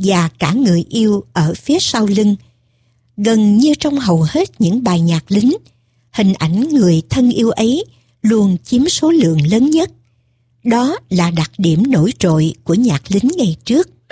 và cả người yêu ở phía sau lưng. Gần như trong hầu hết những bài nhạc lính, hình ảnh người thân yêu ấy luôn chiếm số lượng lớn nhất. Đó là đặc điểm nổi trội của nhạc lính ngày trước.